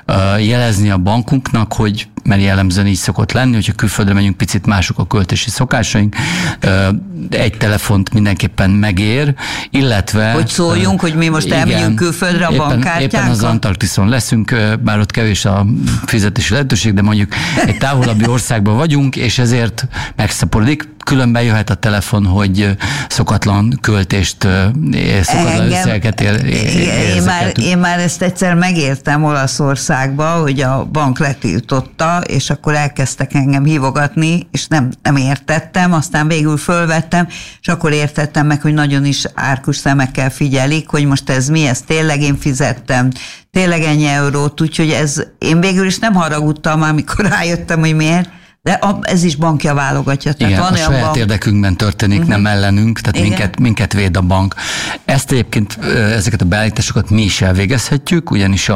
jelezni a bankunknak, hogy mert jellemzően így szokott lenni, hogyha külföldre megyünk, picit mások a költési szokásaink, egy telefont mindenképpen megér, illetve... Hogy szóljunk, hogy mi most elmegyünk külföldre a bankkártyánkkal? Éppen az Antarktiszon leszünk, bár ott kevés a fizetési lehetőség, de mondjuk egy távolabbi országban vagyunk, és ezért megszaporodik. Különben jöhet a telefon, hogy szokatlan költést, szokatlan összegeket érzékeltünk. Én már ezt egyszer megértem Olaszországba, hogy a bank letiltotta, és akkor elkezdtek engem hívogatni, és nem értettem, aztán végül fölvettem, és akkor értettem meg, hogy nagyon is árkus szemekkel figyelik, hogy most ez mi, ez tényleg én fizettem, tényleg ennyi eurót, úgyhogy én végül is nem haragudtam, amikor rájöttem, hogy miért, de ez is bankja válogatja. Tehát igen, van a saját érdekünkben történik, nem ellenünk, tehát minket véd a bank. Ezt egyébként, ezeket a beállításokat mi is elvégezhetjük, ugyanis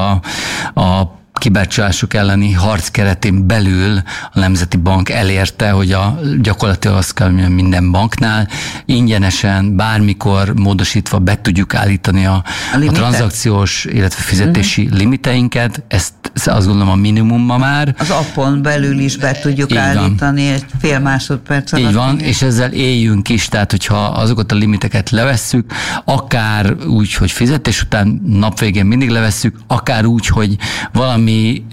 a kibercsalások elleni harc keretén belül a Nemzeti Bank elérte, hogy gyakorlatilag azt kell, hogy minden banknál ingyenesen, bármikor módosítva be tudjuk állítani a tranzakciós, illetve fizetési limiteinket. Ezt azt gondolom a minimum ma már. Az appon belül is be tudjuk állítani egy fél másodperc alatt. Így van, és ezzel éljünk is, tehát hogyha azokat a limiteket levesszük, akár úgy, hogy fizetés után napvégén mindig levesszük, akár úgy, hogy valami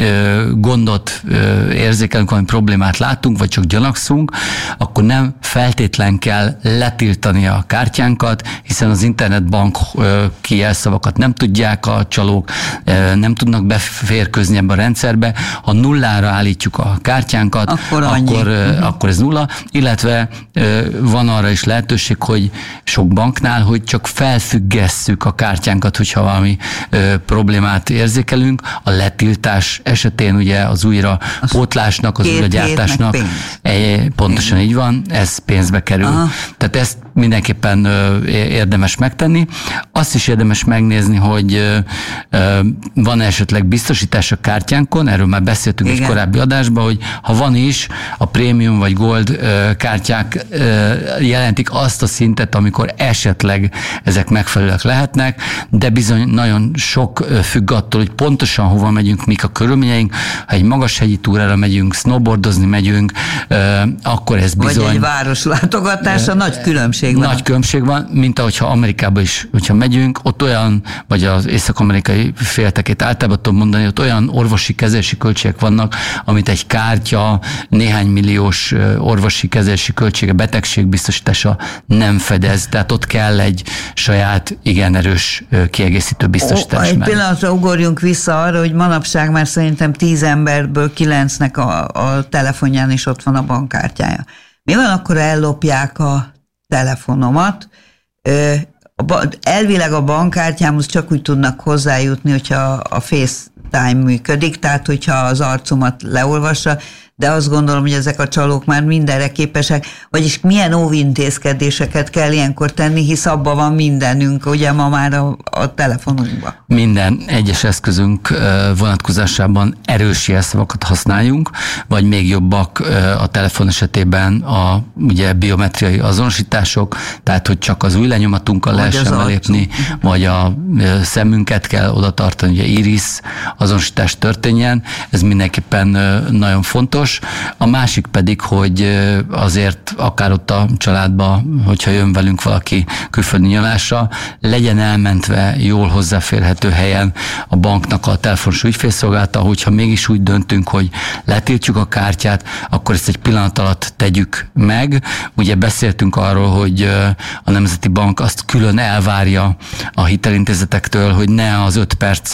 gondot érzékelünk, valami problémát látunk, vagy csak gyanakszunk, akkor nem feltétlen kell letiltani a kártyánkat, hiszen az internetbank jelszavakat nem tudják a csalók, nem tudnak beférkőzni ebbe a rendszerbe. Ha nullára állítjuk a kártyánkat, akkor ez nulla, illetve van arra is lehetőség, hogy sok banknál, hogy csak felfüggesszük a kártyánkat, hogyha valami problémát érzékelünk, a letiltás esetén ugye az újra pótlásnak, az újragyártásnak, pontosan így van, ez pénzbe kerül. Aha. Tehát ezt mindenképpen érdemes megtenni. Azt is érdemes megnézni, hogy van esetleg biztosítás a kártyánkon, erről már beszéltünk egy korábbi adásban, hogy ha van is, a prémium vagy gold kártyák jelentik azt a szintet, amikor esetleg ezek megfelelőek lehetnek, de bizony nagyon sok függ attól, hogy pontosan hova megyünk, mik a körülményeink. Ha egy magashegyi túrára megyünk, snowboardozni megyünk, akkor ez bizony... Vagy egy városlátogatásra nagy különbség van. Nagy különbség van, mint ahogyha Amerikába is, hogyha megyünk, ott olyan, vagy az észak-amerikai féltekét általában tudom mondani, ott olyan orvosi kezelési költségek vannak, amit egy kártya néhány milliós orvosi kezelési költsége, betegségbiztosítása nem fedez. Tehát ott kell egy saját, igen erős kiegészítő biztosítás. Egy pillanatra ugorjunk vissza arra, hogy manapság már szerintem 10 emberből 9-nek a telefonján is ott van a bankkártyája. Mi van akkor, ellopják a telefonomat? Elvileg a bankkártyámhoz csak úgy tudnak hozzájutni, hogyha a FaceTime működik, tehát hogyha az arcomat leolvassa, de azt gondolom, hogy ezek a csalók már mindenre képesek, vagyis milyen óvintézkedéseket kell ilyenkor tenni, hisz abban van mindenünk, ugye ma már a telefonunkban. Minden egyes eszközünk vonatkozásában erős jelszavakat használjunk, vagy még jobbak a telefon esetében ugye biometriai azonosítások, tehát hogy csak az új lenyomatunkkal lehessen belépni, vagy a szemünket kell oda tartani, ugye iris azonosítás történjen, ez mindenképpen nagyon fontos. A másik pedig, hogy azért akár ott a családban, hogyha jön velünk valaki külföldi nyaralásra, legyen elmentve jól hozzáférhető helyen a banknak a telefonos ügyfélszolgálata, hogyha mégis úgy döntünk, hogy letiltjuk a kártyát, akkor ezt egy pillanat alatt tegyük meg. Ugye beszéltünk arról, hogy a Nemzeti Bank azt külön elvárja a hitelintézetektől, hogy ne az 5 perc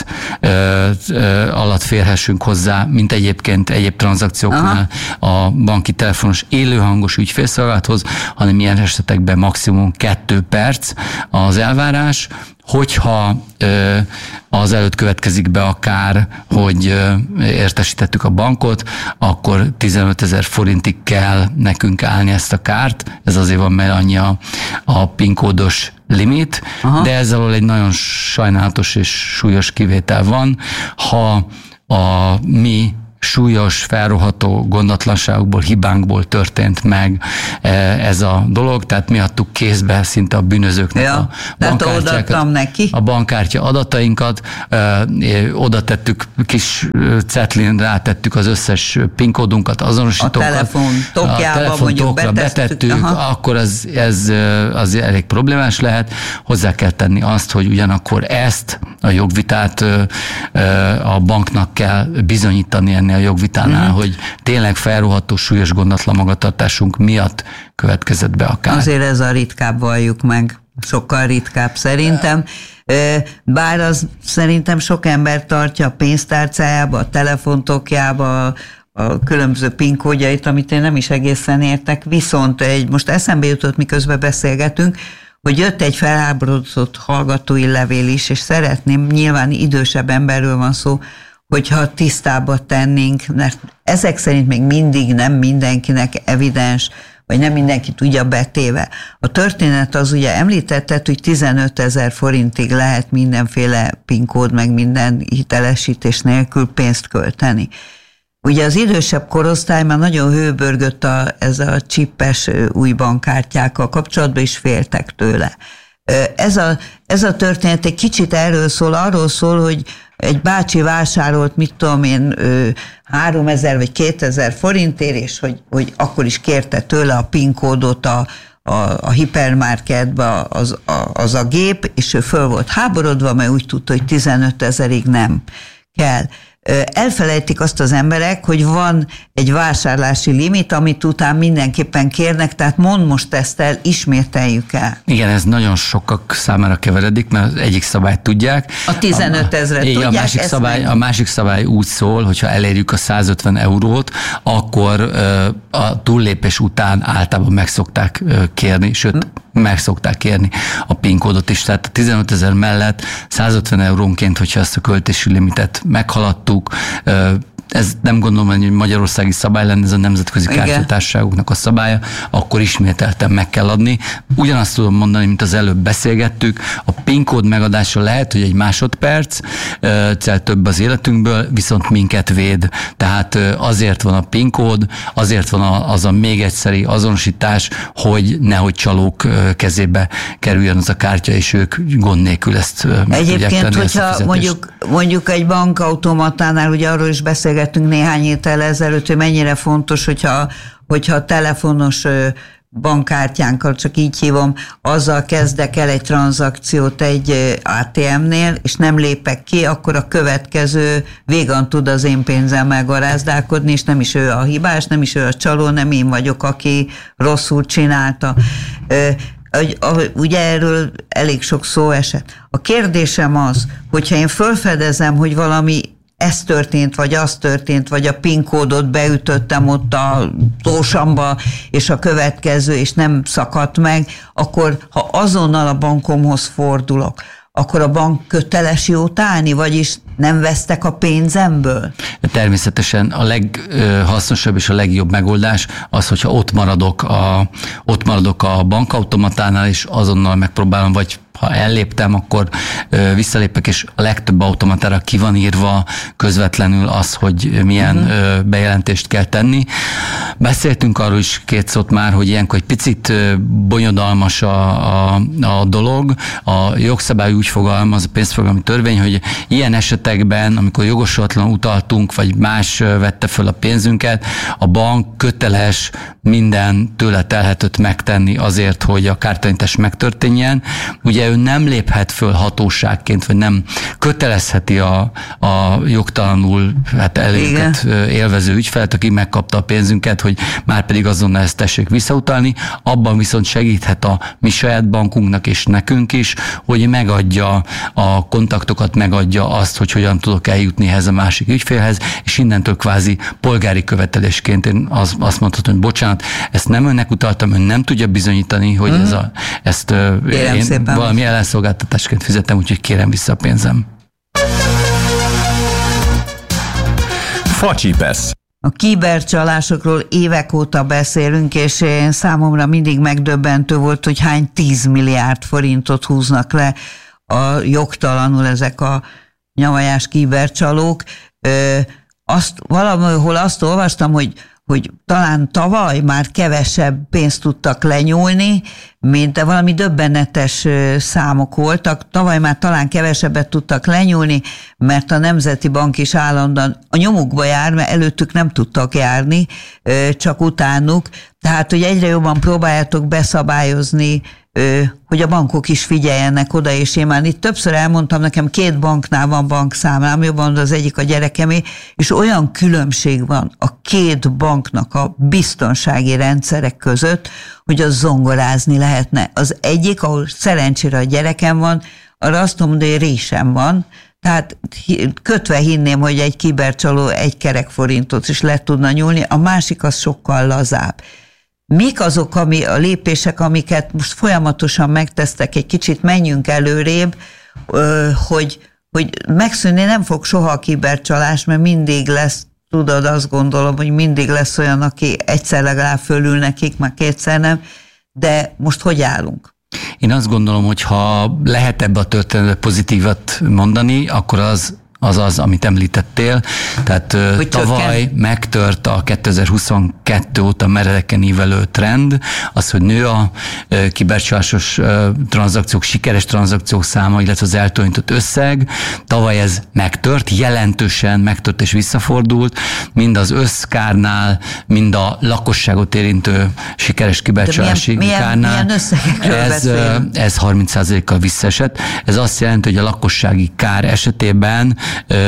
alatt férhessünk hozzá, mint egyébként egyéb tranzakcióknál a banki telefonos élőhangos ügyfélszolgálathoz, hanem ilyen esetekben maximum 2 perc az elvárás. Hogyha az előtt következik be a kár, hogy értesítettük a bankot, akkor 15 000 forintig kell nekünk állni ezt a kárt. Ez azért van, mert annyi a PIN kódos limit, de ezzel alól egy nagyon sajnálatos és súlyos kivétel van. Ha a mi súlyos, felroható gondatlanságokból, hibánkból történt meg ez a dolog, tehát mi adtuk kézbe szinte a bűnözőknek a bankkártyákat, a bankkártya adatainkat, oda tettük, kis cetlin rátettük az összes PIN kódunkat, azonosítókat. A telefontokjába betettük, akkor az elég problémás lehet. Hozzá kell tenni azt, hogy ugyanakkor ezt a jogvitát a banknak kell bizonyítani ennél a jogvitánál, hogy tényleg felroható, súlyos gondatlan magatartásunk miatt következett be a kár. Azért ez a ritkább, valljuk meg, sokkal ritkább szerintem. Bár az szerintem sok ember tartja a pénztárcájába, a telefontokjába, a különböző PIN kódjait, amit én nem is egészen értek, viszont most eszembe jutott, miközben beszélgetünk, hogy jött egy felháborodott hallgatói levél is, és szeretném, nyilván idősebb emberről van szó, hogyha tisztába tennénk, mert ezek szerint még mindig nem mindenkinek evidens, vagy nem mindenki tudja betéve. A történet az ugye említetted, hogy 15 000 forintig lehet mindenféle PIN kód, meg minden hitelesítés nélkül pénzt költeni. Ugye az idősebb korosztály már nagyon hőbörgött ez a csippes új bankkártyákkal kapcsolatban, is féltek tőle. Ez a történet egy kicsit arról szól, hogy egy bácsi vásárolt, mit tudom én, 3000 vagy 2000 forintért, és hogy akkor is kérte tőle a PIN kódot a hipermarketbe az a gép, és ő föl volt háborodva, mert úgy tudta, hogy 15 000-ig nem kell. Elfelejtik azt az emberek, hogy van egy vásárlási limit, amit után mindenképpen kérnek, tehát mondd most ezt el, ismételjük el. Igen, ez nagyon sokak számára keveredik, mert az egyik szabályt tudják. A 15 000-et tudják. A másik szabály úgy szól, hogyha elérjük a 150 eurót, akkor a túllépés után általában meg szokták kérni, sőt, meg szokták kérni a PIN kódot is. Tehát a 15 000 mellett 150 eurónként, hogyha ezt a költési limitet meghaladtuk, ez nem gondolom, hogy magyarországi szabály lenne, ez a nemzetközi kártyatársaságoknak a szabálya, akkor ismételten meg kell adni. Ugyanazt tudom mondani, mint az előbb beszélgettük, a PIN kód megadása lehet, hogy egy másodperc, több az életünkből, viszont minket véd. Tehát azért van a PIN kód, azért van az a még egyszeri azonosítás, hogy nehogy csalók kezébe kerüljön az a kártya, és ők gond nélkül ezt meg tudják tenni. Egyébként, hogyha mondjuk egy bankautomatánál, ugye arról is beszélgettünk néhány héttel ezelőtt, hogy mennyire fontos, hogyha telefonos bankkártyánkkal, csak így hívom, azzal kezdek el egy tranzakciót egy ATM-nél, és nem lépek ki, akkor a következő végan tud az én pénzemmel garázdálkodni, és nem is ő a hibás, nem is ő a csaló, nem én vagyok, aki rosszul csinálta. Ugye erről elég sok szó esett. A kérdésem az, hogyha én felfedezem, hogy valami ez történt, vagy az történt, vagy a PIN kódot beütöttem ott a tósamba, és a következő, és nem szakadt meg, akkor ha azonnal a bankomhoz fordulok, akkor a bank köteles jót állni, vagyis nem vesztek a pénzemből? Természetesen a leghasznosabb és a legjobb megoldás az, hogyha ott maradok a bankautomatánál, és azonnal megpróbálom, vagy ha elléptem, akkor visszalépek, és a legtöbb automatára ki van írva közvetlenül az, hogy milyen bejelentést kell tenni. Beszéltünk arról is két szót már, hogy ilyenkor egy picit bonyodalmas a dolog. A jogszabály úgy fogalmaz, a pénzforgalmi törvény, hogy ilyen esetekben, amikor jogosulatlanul utaltunk, vagy más vette föl a pénzünket, a bank köteles minden tőle telhetőt megtenni azért, hogy a kártalanítás megtörténjen. Ugye ő nem léphet föl hatóságként, vagy nem kötelezheti a jogtalanul előket élvező ügyfelet, aki megkapta a pénzünket, hogy már pedig azonnal ezt tessék visszautalni. Abban viszont segíthet a mi saját bankunknak és nekünk is, hogy megadja a kontaktokat, megadja azt, hogy hogyan tudok eljutni ehhez a másik ügyfélhez, és innentől kvázi polgári követelésként én azt mondhatom, hogy bocsánat, ezt nem önnek utaltam, ön nem tudja bizonyítani, hogy ezt én valami ellenszolgáltatásként fizettem, úgyhogy kérem vissza a pénzem. Facsipesz. A kibercsalásokról évek óta beszélünk, és számomra mindig megdöbbentő volt, hogy hány 10 milliárd forintot húznak le a jogtalanul ezek a nyavajás kibercsalók. valahol azt olvastam, hogy talán tavaly már kevesebb pénzt tudtak lenyúlni, mint valami döbbenetes számok voltak. Tavaly már talán kevesebbet tudtak lenyúlni, mert a Nemzeti Bank is állandóan a nyomukba jár, mert előttük nem tudtak járni, csak utánuk. Tehát, hogy egyre jobban próbáljátok beszabályozni, hogy a bankok is figyeljenek oda, és én már itt többször elmondtam, nekem 2 banknál van bankszámlám, jobban az egyik a gyerekemé, és olyan különbség van a 2 banknak a biztonsági rendszerek között, hogy az zongorázni lehetne. Az egyik, ahol szerencsére a gyerekem van, arra azt mondom, hogy résem van, tehát kötve hinném, hogy egy kibercsaló 1 kerek forintot is le tudna nyúlni, a másik az sokkal lazább. Mik azok a lépések, amiket most folyamatosan megtesztek, egy kicsit menjünk előrébb, hogy megszűnni nem fog soha a kibercsalás, mert mindig lesz, tudod, azt gondolom, hogy mindig lesz olyan, aki egyszer legalább fölül nekik, már 2-szer nem, de most hogy állunk? Én azt gondolom, hogy ha lehet ebbe a történetbe pozitívat mondani, akkor az, amit említettél. Tehát tavaly megtört a 2022 óta meredeken ívelő trend, az, hogy nő a kibercsalásos tranzakciók, sikeres tranzakciók száma, illetve az eltöltött összeg. Tavaly ez megtört, jelentősen megtört és visszafordult, mind az összkárnál, mind a lakosságot érintő sikeres kibercsalási kárnál. Milyen összegekről beszélünk? Ez 30%-kal visszaesett. Ez azt jelenti, hogy a lakossági kár esetében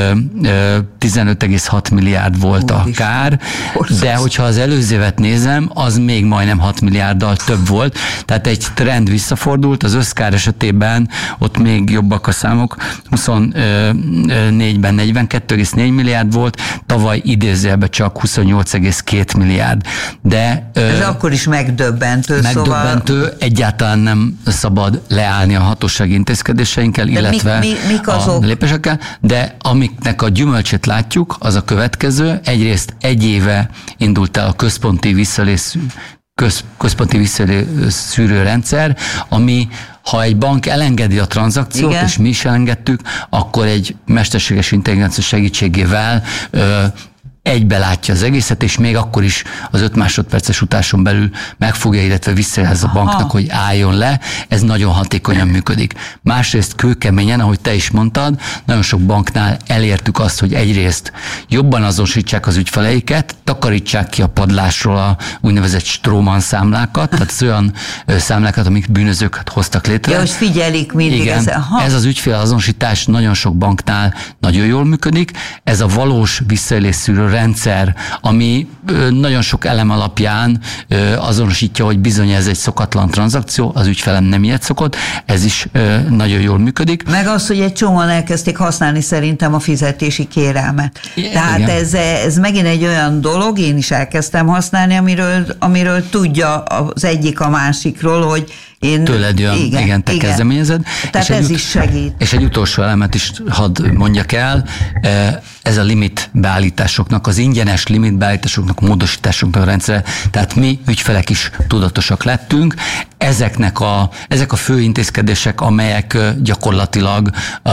15,6 milliárd volt a kár, de hogyha az előző évet nézem, az még majdnem 6 milliárddal több volt, tehát egy trend visszafordult, az összkár esetében ott még jobbak a számok, 24-ben 42,4 milliárd volt, tavaly idézőjelben csak 28,2 milliárd. De ez akkor is megdöbbentő. Megdöbbentő, egyáltalán nem szabad leállni a hatósági intézkedéseinkkel, de illetve mik a lépésekkel, de amiknek a gyümölcsét látjuk, az a következő. Egyrészt 1 éve indult el a központi visszaélő rendszer, ami, ha egy bank elengedi a tranzakciót, igen, és mi is elengedtük, akkor egy mesterséges intelligencia segítségével egybe látja az egészet, és még akkor is az 5 másodperces utáson belül megfogja, illetve visszajelz a banknak, hogy álljon le. Ez nagyon hatékonyan működik. Másrészt kőkeményen, ahogy te is mondtad, nagyon sok banknál elértük azt, hogy egyrészt jobban azonosítsák az ügyfeleiket, takarítsák ki a padlásról a úgynevezett Stroman számlákat, tehát az olyan számlákat, amik bűnözők hoztak létre. Ja, hogy figyelik mindig. Igen, ez az ügyfélazonosítás nagyon sok banknál nagyon jól működik. Ez a valós visszaélésszűrő rendszer, ami nagyon sok elem alapján azonosítja, hogy bizony ez egy szokatlan tranzakció, az ügyfelem nem ilyet szokott, ez is nagyon jól működik. Meg az, hogy egy csomóan elkezdték használni szerintem a fizetési kérelmet. Tehát ez megint egy olyan dolog, én is elkezdtem használni, amiről tudja az egyik a másikról, hogy én... Tőled jön, igen, te kezdeményezed. Tehát ez is segít. És egy utolsó elemet is hadd mondjak el, ez a limitbeállításoknak, az ingyenes limitbeállításoknak, módosításoknak a rendszere, tehát mi ügyfelek is tudatosak lettünk. Ezek a fő intézkedések, amelyek gyakorlatilag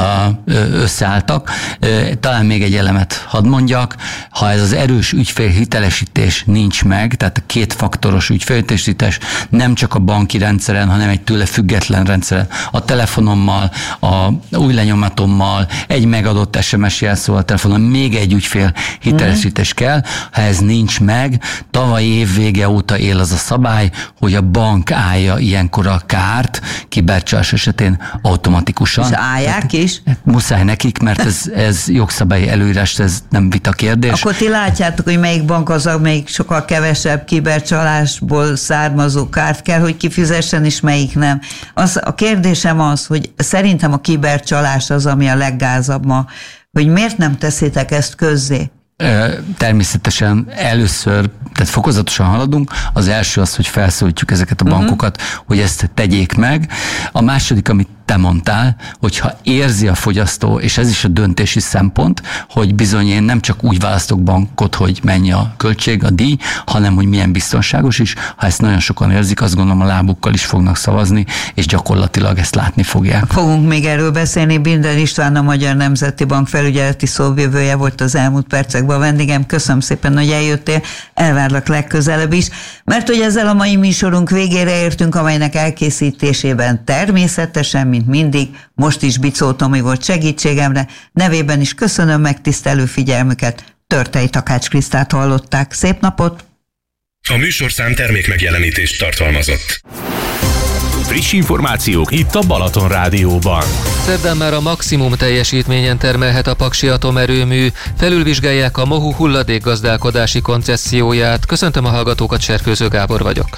összeálltak. Talán még egy elemet hadd mondjak, ha ez az erős ügyfélhitelesítés nincs meg, tehát a 2 faktoros ügyfélhitelesítés nem csak a banki rendszeren, hanem egy tőle független rendszeren, a telefonommal, a új lenyomatommal, egy megadott SMS jelszóval a telefonon, még egy ügyfélhitelesítés kell. Ha ez nincs meg, tavaly év vége óta él az a szabály, hogy a bank állja ilyenkor a kárt, kibercsalás esetén automatikusan. És állják is? Muszáj nekik, mert ez jogszabályi előírás, ez nem vita kérdés. Akkor ti látjátok, hogy melyik bank az, amelyik sokkal kevesebb kibercsalásból származó kárt kell, hogy kifizessen, és melyik nem. A kérdésem az, hogy szerintem a kibercsalás az, ami a leggázabb ma, hogy miért nem teszitek ezt közzé? Természetesen először, tehát fokozatosan haladunk. Az első az, hogy felszólítjuk ezeket a bankokat, hogy ezt tegyék meg. A második, amit te mondtál, hogyha érzi a fogyasztó, és ez is a döntési szempont, hogy bizony én nem csak úgy választok bankot, hogy mennyi a költség, a díj, hanem hogy milyen biztonságos is. Ha ezt nagyon sokan érzik, azt gondolom a lábukkal is fognak szavazni, és gyakorlatilag ezt látni fogják. Fogunk még erről beszélni. Binder István, a Magyar Nemzeti Bank felügyeleti szóvivője volt az elmúlt percekben a vendégem. Köszönöm szépen, hogy eljöttél, elvárlak legközelebb is, mert hogy ezzel a mai műsorunk végére értünk, amelynek elkészítésében természetesen, mint mindig, most is Bicó Tomi volt segítségemre. Nevében is köszönöm megtisztelő figyelmüket. Törtei Takács Krisztát hallották. Szép napot! A műsorszám termékmegjelenítést tartalmazott. Friss információk itt a Balaton Rádióban. Szerdán már a maximum teljesítményen termelhet a Paksi Atomerőmű. Felülvizsgálják a MOHU hulladékgazdálkodási koncesszióját. Köszöntöm a hallgatókat, Serkőző Gábor vagyok.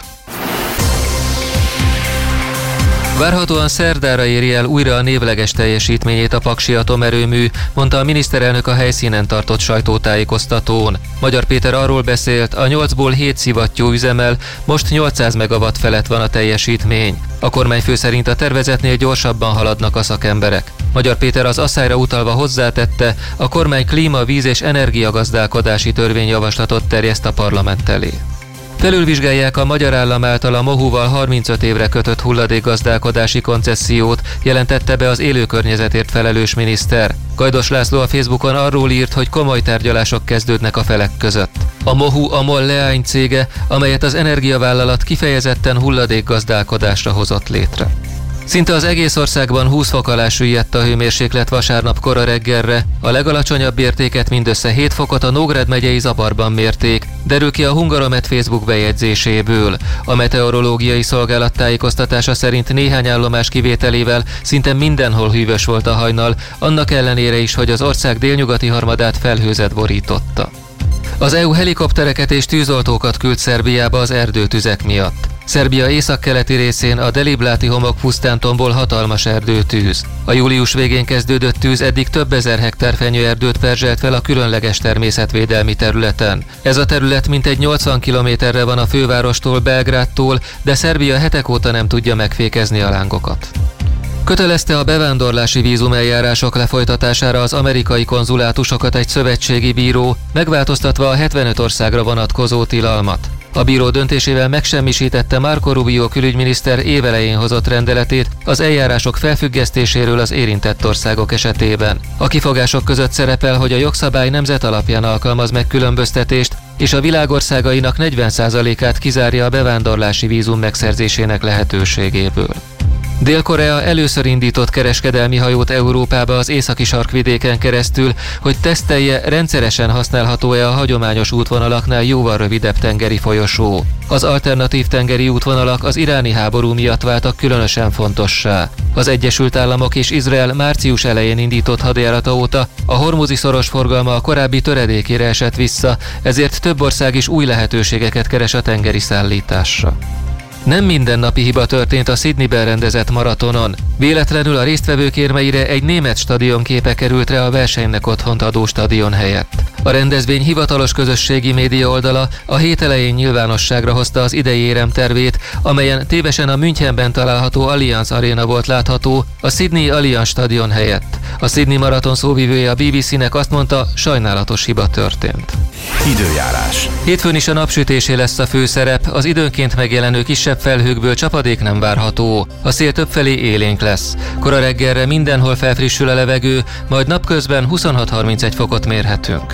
Várhatóan szerdára éri el újra a névleges teljesítményét a Paksi Atomerőmű, mondta a miniszterelnök a helyszínen tartott sajtótájékoztatón. Magyar Péter arról beszélt, a 8-ból 7 szivattyú üzemel, most 800 megawatt felett van a teljesítmény. A kormányfő szerint a tervezetnél gyorsabban haladnak a szakemberek. Magyar Péter az asszályra utalva hozzátette, a kormány klíma, víz és energiagazdálkodási törvényjavaslatot terjeszt a parlament elé. Felülvizsgálják a magyar állam által a MOHU-val 35 évre kötött hulladékgazdálkodási koncessziót, jelentette be az élőkörnyezetért felelős miniszter. Gajdos László a Facebookon arról írt, hogy komoly tárgyalások kezdődnek a felek között. A MOHU a MOL leánycége, amelyet az energiavállalat kifejezetten hulladékgazdálkodásra hozott létre. Szinte az egész országban 20 fok alá süllyedt a hőmérséklet vasárnap kora reggelre, a legalacsonyabb értéket mindössze 7 fokot a Nógrád megyei Zabarban mérték, derül ki a Hungaromet Facebook bejegyzéséből. A meteorológiai szolgálat tájékoztatása szerint néhány állomás kivételével szinte mindenhol hűvös volt a hajnal, annak ellenére is, hogy az ország délnyugati harmadát felhőzet borította. Az EU helikoptereket és tűzoltókat küld Szerbiába az erdőtüzek miatt. Szerbia északkeleti részén a Delibláti homokpusztán tombol hatalmas erdőtűz. A július végén kezdődött tűz eddig több ezer hektár fenyőerdőt perzselt fel a különleges természetvédelmi területen. Ez a terület mintegy 80 kilométerre van a fővárostól, Belgrádtól, de Szerbia hetek óta nem tudja megfékezni a lángokat. Kötelezte a bevándorlási vízumeljárások lefolytatására az amerikai konzulátusokat egy szövetségi bíró, megváltoztatva a 75 országra vonatkozó tilalmat. A bíró döntésével megsemmisítette Marco Rubio külügyminiszter évelején hozott rendeletét az eljárások felfüggesztéséről az érintett országok esetében. A kifogások között szerepel, hogy a jogszabály nemzet alapján alkalmaz megkülönböztetést, és a világországainak 40%-át kizárja a bevándorlási vízum megszerzésének lehetőségéből. Dél-Korea először indított kereskedelmi hajót Európába az északi sarkvidéken keresztül, hogy tesztelje, rendszeresen használható-e a hagyományos útvonalaknál jóval rövidebb tengeri folyosó. Az alternatív tengeri útvonalak az iráni háború miatt váltak különösen fontossá. Az Egyesült Államok és Izrael március elején indított hadjárata óta a Hormuzi-szoros forgalma a korábbi töredékére esett vissza, ezért több ország is új lehetőségeket keres a tengeri szállításra. Nem mindennapi hiba történt a Sydneyben rendezett maratonon. Véletlenül a résztvevők érmeire egy német stadionképe került rá a versenynek otthont adó stadion helyett. A rendezvény hivatalos közösségi média oldala a hét elején nyilvánosságra hozta az idei éremtervét, amelyen tévesen a Münchenben található Allianz Arena volt látható a Sydney Allianz stadion helyett. A Sydney maraton szóvivője a BBC-nek azt mondta, sajnálatos hiba történt. Időjárás. Hétfőn is a napsütésé lesz a főszerep, az időnként megjelenő kisebb felhőkből csapadék nem várható. A szél többfelé élénk lesz. Kora reggelre mindenhol felfrissül a levegő, majd napközben 26-31 fokot mérhetünk.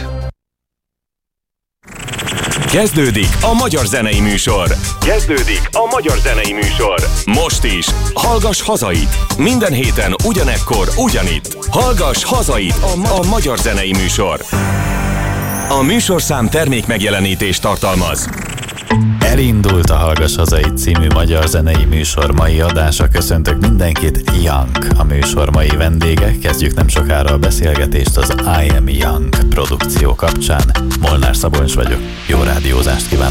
Kezdődik a Magyar Zenei Műsor. Most is. Hallgass hazait. Minden héten ugyanekkor, ugyanitt. Hallgass hazait. A Magyar Zenei Műsor. A műsorszám termékmegjelenítést tartalmaz. Elindult a Hallgass Hazait című magyar zenei műsor mai adása. Köszöntök mindenkit, Young a műsor mai vendége. Kezdjük nem sokára a beszélgetést az I Am Young produkció kapcsán. Molnár Szabolcs vagyok, jó rádiózást kívánok!